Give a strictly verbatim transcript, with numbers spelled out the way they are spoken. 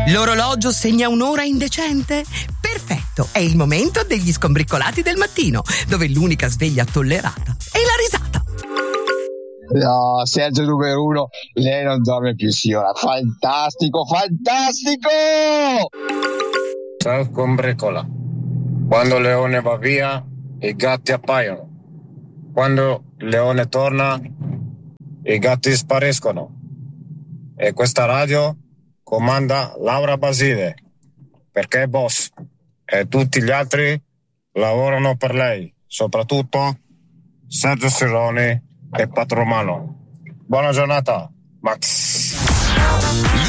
L'orologio segna un'ora indecente? Perfetto, è il momento degli skombricolati del mattino, dove l'unica sveglia tollerata è la risata. No, Sergio numero uno, lei non dorme più, signora. Fantastico, fantastico! Ciao Combricola. Quando Leone va via, i gatti appaiono. Quando Leone torna, i gatti spariscono. E questa radio comanda Laura Basile, perché è boss e tutti gli altri lavorano per lei, soprattutto Sergio Sironi e Patromano. Buona giornata, Max.